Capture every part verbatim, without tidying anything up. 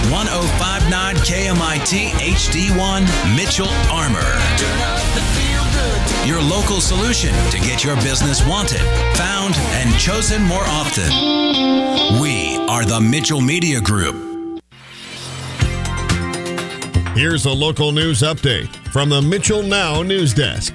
one oh five point nine K M I T H D one, Mitchell Armor. Your local solution to get your business wanted, found, and chosen more often. We are the Mitchell Media Group. Here's a local news update from the Mitchell Now News Desk.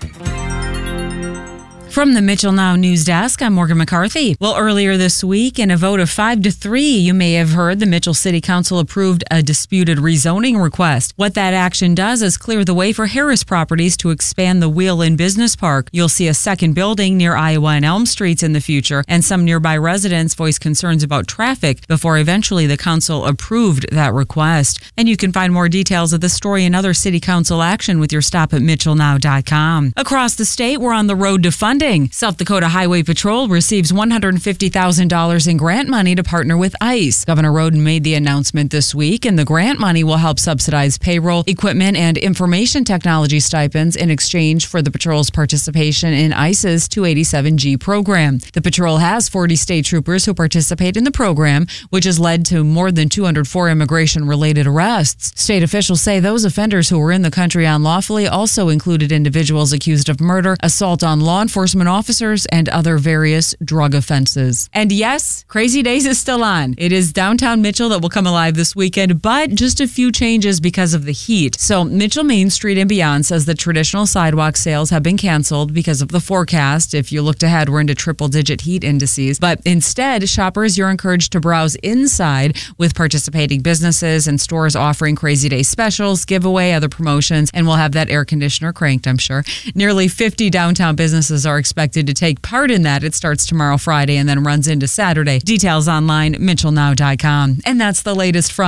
From the Mitchell Now News Desk, I'm Morgan McCarthy. Well, earlier this week, in a vote of five to three, you may have heard the Mitchell City Council approved a disputed rezoning request. What that action does is clear the way for Harris Properties to expand the Wheel-In Business Park. You'll see a second building near Iowa and Elm Streets in the future, and some nearby residents voiced concerns about traffic before eventually the council approved that request. And you can find more details of the story and other City Council action with your stop at mitchell now dot com. Across the state, we're on the road to funding. South Dakota Highway Patrol receives one hundred fifty thousand dollars in grant money to partner with ICE. Governor Roden made the announcement this week, and the grant money will help subsidize payroll, equipment, and information technology stipends in exchange for the patrol's participation in ICE's two eighty-seven G program. The patrol has forty state troopers who participate in the program, which has led to more than two hundred four immigration-related arrests. State officials say those offenders who were in the country unlawfully also included individuals accused of murder, assault on law enforcement officers, and other various drug offenses. And yes, Crazy Days is still on. It is downtown Mitchell that will come alive this weekend, but just a few changes because of the heat. So Mitchell Main Street and beyond says that traditional sidewalk sales have been canceled because of the forecast. If you looked ahead, we're into triple-digit heat indices. But instead, shoppers, you're encouraged to browse inside with participating businesses and stores offering Crazy Day specials, giveaway, other promotions, and we'll have that air conditioner cranked, I'm sure. Nearly fifty downtown businesses are expected to take part in that. It starts tomorrow, Friday, and then runs into Saturday. Details online, mitchell now dot com. And that's the latest from